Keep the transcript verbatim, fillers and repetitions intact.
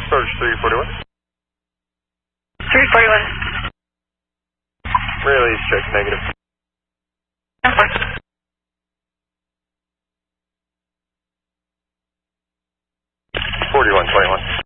Approach three forty-one. three forty-one. Release check negative. forty-one twenty-one.